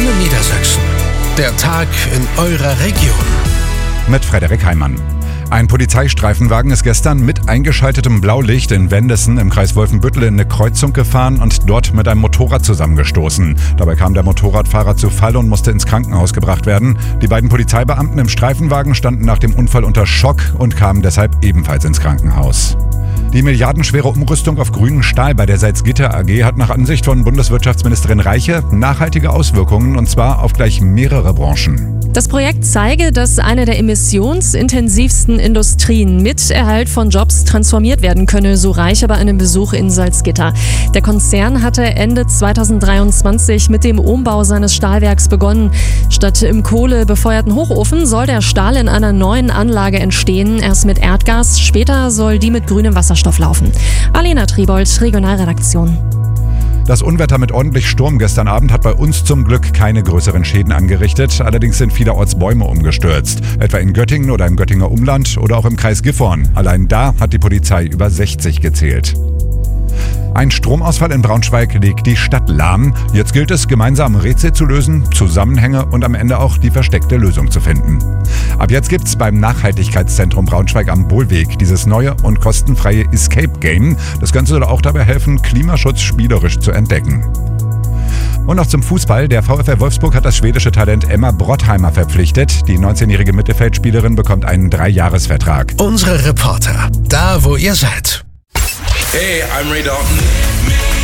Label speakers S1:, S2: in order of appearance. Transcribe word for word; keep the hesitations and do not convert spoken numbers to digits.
S1: in Niedersachsen. Der Tag in eurer Region.
S2: Mit Frederik Heimann. Ein Polizeistreifenwagen ist gestern mit eingeschaltetem Blaulicht in Wendessen im Kreis Wolfenbüttel in eine Kreuzung gefahren und dort mit einem Motorrad zusammengestoßen. Dabei kam der Motorradfahrer zu Fall und musste ins Krankenhaus gebracht werden. Die beiden Polizeibeamten im Streifenwagen standen nach dem Unfall unter Schock und kamen deshalb ebenfalls ins Krankenhaus. Die milliardenschwere Umrüstung auf grünen Stahl bei der Salzgitter A G hat nach Ansicht von Bundeswirtschaftsministerin Reiche nachhaltige Auswirkungen, und zwar auf gleich mehrere Branchen.
S3: Das Projekt zeige, dass eine der emissionsintensivsten Industrien mit Erhalt von Jobs transformiert werden könne, so Reiche bei einem Besuch in Salzgitter. Der Konzern hatte Ende zweitausenddreiundzwanzig mit dem Umbau seines Stahlwerks begonnen. Statt im kohlebefeuerten Hochofen soll der Stahl in einer neuen Anlage entstehen, erst mit Erdgas, später soll die mit grünem Wasserstoff laufen. Alena Tribold, Regionalredaktion.
S2: Das Unwetter mit ordentlich Sturm gestern Abend hat bei uns zum Glück keine größeren Schäden angerichtet. Allerdings sind vielerorts Bäume umgestürzt. Etwa in Göttingen oder im Göttinger Umland oder auch im Kreis Gifhorn. Allein da hat die Polizei über sechzig gezählt. Ein Stromausfall in Braunschweig legt die Stadt lahm. Jetzt gilt es, gemeinsam Rätsel zu lösen, Zusammenhänge und am Ende auch die versteckte Lösung zu finden. Ab jetzt gibt's beim Nachhaltigkeitszentrum Braunschweig am Bohlweg dieses neue und kostenfreie Escape Game. Das Ganze soll auch dabei helfen, Klimaschutz spielerisch zu entdecken. Und noch zum Fußball. Der VfL Wolfsburg hat das schwedische Talent Emma Brottheimer verpflichtet. Die neunzehnjährige Mittelfeldspielerin bekommt einen Dreijahresvertrag.
S1: Unsere Reporter, da wo ihr seid.
S4: Hey, I'm Ray Dalton.